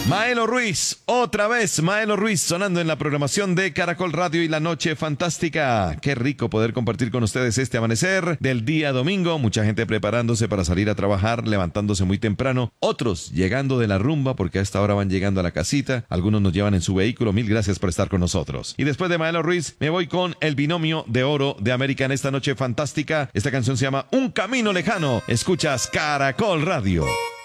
Maelo Ruiz, otra vez Maelo Ruiz sonando en la programación de Caracol Radio y La Noche Fantástica. Qué rico poder compartir con ustedes este amanecer del día domingo. Mucha gente preparándose para salir a trabajar, levantándose muy temprano. Otros llegando de la rumba porque a esta hora van llegando a la casita. Algunos nos llevan en su vehículo. Mil gracias por estar con nosotros. Y después de Maelo Ruiz me voy con el binomio de oro de América en esta Noche Fantástica. Esta canción se llama Un Camino Lejano. Escuchas Caracol Radio.